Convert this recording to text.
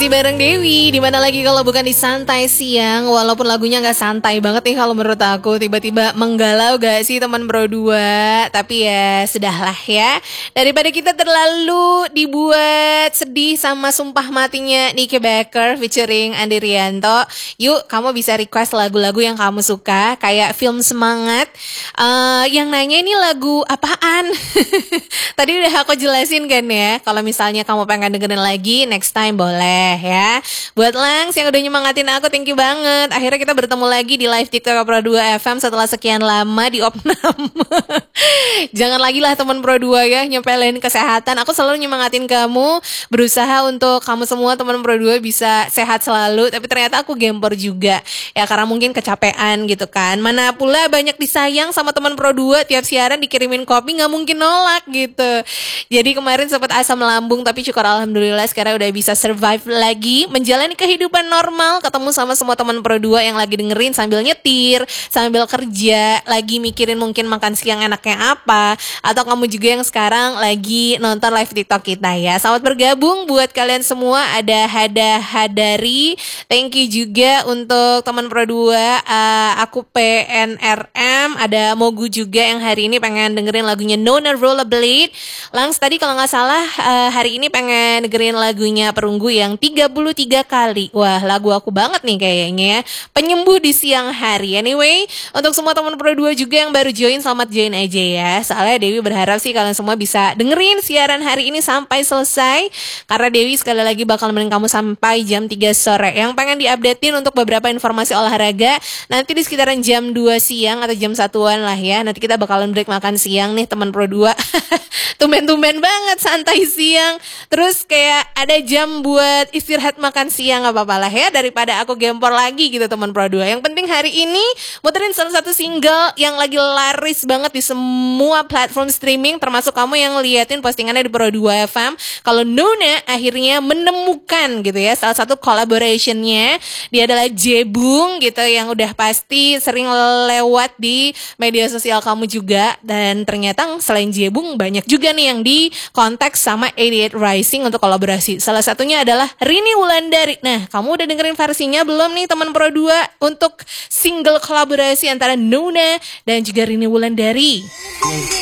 Masih bareng Dewi, dimana lagi kalau bukan di Santai Siang. Walaupun lagunya gak santai banget nih kalau menurut aku. Tiba-tiba menggalau gak sih teman Pro 2? Tapi ya sudahlah ya. Daripada kita terlalu dibuat sedih sama sumpah matinya Nicky Baker featuring Andi Rianto, yuk kamu bisa request lagu-lagu yang kamu suka. Kayak film Semangat. Yang nanya ini lagu apaan? Tadi udah aku jelasin kan ya. Kalau misalnya kamu pengen dengerin lagi, next time boleh ya. Buat Langs yang udah nyemangatin aku, thank you banget. Akhirnya kita bertemu lagi di live TikTok Pro 2 FM setelah sekian lama di opnam. Jangan lagi lah teman Pro 2 ya nyepelin kesehatan. Aku selalu nyemangatin kamu, berusaha untuk kamu semua teman Pro 2 bisa sehat selalu. Tapi ternyata aku gempor juga ya, karena mungkin kecapean gitu kan. Mana pula banyak disayang sama teman Pro 2, tiap siaran dikirimin kopi gak mungkin nolak gitu. Jadi kemarin sempat asam lambung, tapi syukur alhamdulillah sekarang udah bisa survive lagi, menjalani kehidupan normal, ketemu sama semua teman Pro 2 yang lagi dengerin sambil nyetir, sambil kerja, lagi mikirin mungkin makan siang enaknya apa, atau kamu juga yang sekarang lagi nonton live TikTok kita ya. Selamat bergabung buat kalian semua. Ada Hadari, thank you juga untuk teman Pro 2, aku PNRM, ada Mogu juga yang hari ini pengen dengerin lagunya Nona Rollerblade. Langs tadi kalau gak salah hari ini pengen dengerin lagunya Perunggu yang 33 kali. Wah, lagu aku banget nih kayaknya ya. Penyembuh di siang hari. Anyway, untuk semua teman Pro 2 juga yang baru join, selamat join aja ya. Soalnya Dewi berharap sih kalian semua bisa dengerin siaran hari ini sampai selesai, karena Dewi sekali lagi bakal nemenin kamu sampai jam 3 sore. Yang pengen diupdatein untuk beberapa informasi olahraga, nanti di sekitaran jam 2 siang atau jam 1-an lah ya. Nanti kita bakalan break makan siang nih teman Pro 2. Tumben-tumben banget santai siang. Terus kayak ada jam buat istirahat makan siang, gak apa-apa lah ya, daripada aku gempor lagi gitu teman Pro 2. Yang penting hari ini muterin salah satu single yang lagi laris banget di semua platform streaming, termasuk kamu yang liatin postingannya di Pro 2 FM. Kalau Nona akhirnya menemukan gitu ya salah satu collaborationnya. Dia adalah Jebung gitu, yang udah pasti sering lewat di media sosial kamu juga. Dan ternyata selain Jebung banyak juga nih yang di konteks sama 88 Rising untuk kolaborasi. Salah satunya adalah Rini Wulandari. Nah, kamu udah dengerin versinya belum nih teman Pro 2 untuk single kolaborasi antara Nona dan juga Rini Wulandari?